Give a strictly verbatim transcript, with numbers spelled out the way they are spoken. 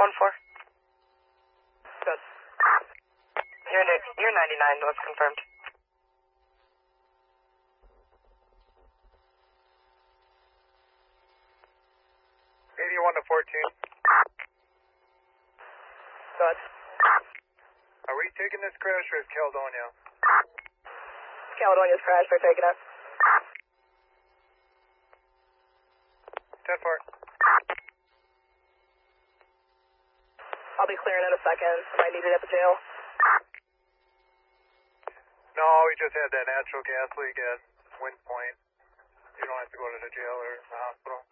one four. Good. You're, you're ninety-nine, what's confirmed? eighty-one to fourteen. Good. Are we taking this crash or is Caledonia? Caledonia's crash, they're taking it. ten four. I'll be clearing in a second. Might need it at the jail. No, we just had that natural gas leak at Wind Point. You don't have to go to the jail or the hospital.